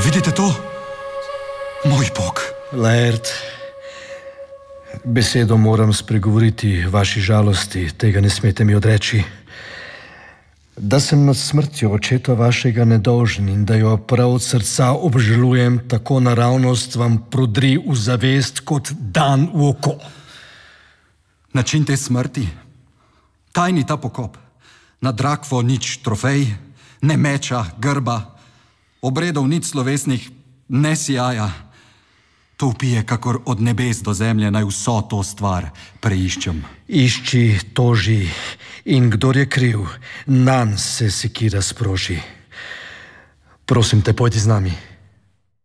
Vidite to? Moj Bog. Laert, besedo moram spregovoriti vaši žalosti, tega ne smete mi odreči. Da sem nad smrtjo očeta vašega nedolžen in da jo prav od srca obžalujem, tako naravnost vam prodri v zavest kot dan v oko. Način te smrti? Tajni ta pokop. Na Drakvo nič trofej, ne meča, grba, obredov nič slovesnih, ne sijaja. To vpije, kakor od nebes do zemlje, naj vso to stvar preiščem. Išči, toži in kdor je kriv, nanj se sekira sproži. Prosim te, pojdi z nami.